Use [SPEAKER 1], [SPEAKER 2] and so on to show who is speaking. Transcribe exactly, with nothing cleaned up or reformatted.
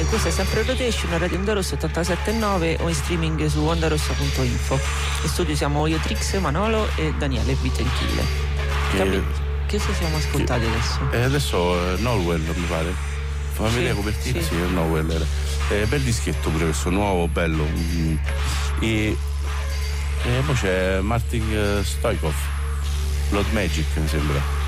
[SPEAKER 1] Questa è sempre Rotation, Radio Onda Rossa ottantasette virgola nove o in streaming su ondarossa punto info. In studio siamo io, Trix, Manolo e Daniele Vitentile. Che, che ci siamo ascoltati che, adesso?
[SPEAKER 2] Eh, adesso eh, Nowell mi pare. Fammi vedere la copertina, sì, sì, Nowell era. Eh, bel dischetto pure questo, nuovo, bello. Mm. E, e poi c'è Martin Stoikov, Blood Magic mi sembra.